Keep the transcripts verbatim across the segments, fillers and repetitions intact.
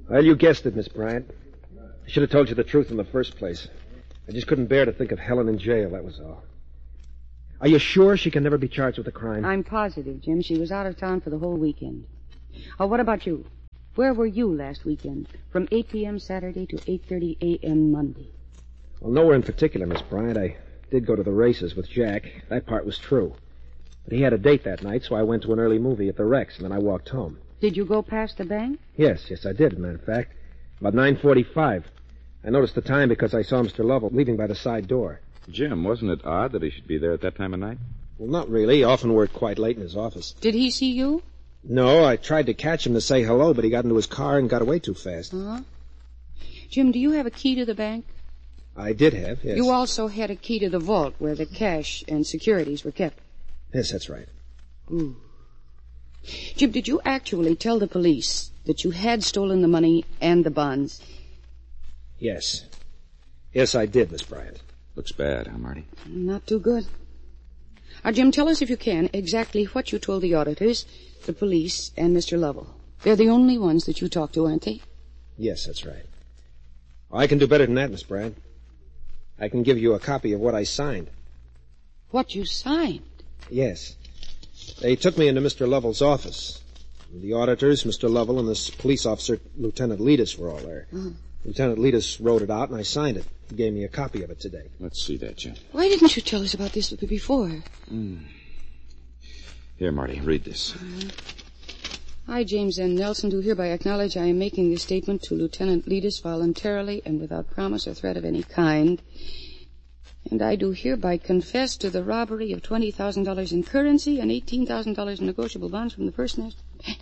Well, you guessed it, Miss Bryant. I should have told you the truth in the first place. I just couldn't bear to think of Helen in jail, that was all. Are you sure she can never be charged with a crime? I'm positive, Jim. She was out of town for the whole weekend. Oh, what about you? Where were you last weekend? From eight p.m. Saturday to eight thirty a.m. Monday. Well, nowhere in particular, Miss Bryant. I did go to the races with Jack. That part was true. But he had a date that night, so I went to an early movie at the Rex, and then I walked home. Did you go past the bank? Yes, yes, I did, as a matter of fact. About nine forty-five. I noticed the time because I saw Mister Lovell leaving by the side door. Jim, wasn't it odd that he should be there at that time of night? Well, not really. He often worked quite late in his office. Did he see you? No, I tried to catch him to say hello, but he got into his car and got away too fast. Uh-huh. Jim, do you have a key to the bank? I did have, yes. You also had a key to the vault where the cash and securities were kept. Yes, that's right. Ooh. Jim, did you actually tell the police that you had stolen the money and the bonds? Yes. Yes, I did, Miss Bryant. Looks bad, huh, Marty? Not too good. Now, Jim, tell us, if you can, exactly what you told the auditors, the police, and Mister Lovell. They're the only ones that you talked to, aren't they? Yes, that's right. Oh, I can do better than that, Miss Bryant. I can give you a copy of what I signed. What you signed? Yes. They took me into Mister Lovell's office. The auditors, Mister Lovell, and this police officer, Lieutenant Letus, were all there. Uh-huh. Lieutenant Letus wrote it out, and I signed it. He gave me a copy of it today. Let's see that, Jim. Why didn't you tell us about this before? Mm. Here, Marty, read this. Uh-huh. I, James N. Nelson, do hereby acknowledge I am making this statement to Lieutenant Letus voluntarily and without promise or threat of any kind. And I do hereby confess to the robbery of twenty thousand dollars in currency and eighteen thousand dollars in negotiable bonds from the First National Bank.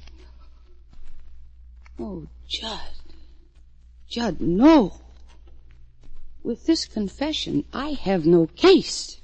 Oh, Judd. Judd, no. With this confession, I have no case.